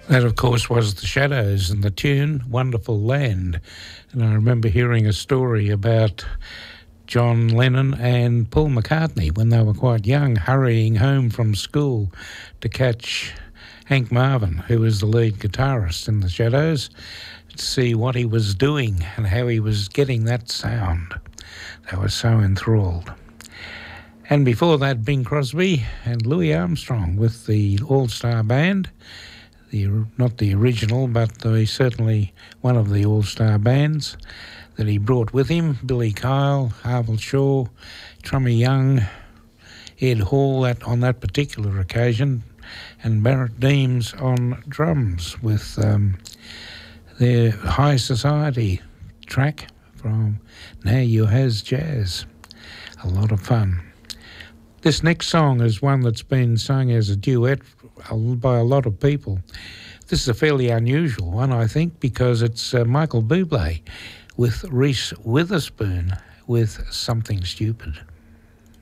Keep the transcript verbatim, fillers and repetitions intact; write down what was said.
That, of course, was the Shadows and the tune Wonderful Land. And I remember hearing a story about John Lennon and Paul McCartney when they were quite young, hurrying home from school to catch Hank Marvin, who was the lead guitarist in the Shadows, to see what he was doing and how he was getting that sound. They were so enthralled. And before that, Bing Crosby and Louis Armstrong with the All-Star Band. The, not the original, but the, certainly one of the all-star bands that he brought with him. Billy Kyle, Harville Shaw, Trummy Young, Ed Hall that, on that particular occasion, and Barrett Deems on drums with um, their High Society track from Now You Has Jazz. A lot of fun. This next song is one that's been sung as a duet by a lot of people. This is a fairly unusual one, I think, because it's uh, Michael Bublé with Reese Witherspoon with Something Stupid.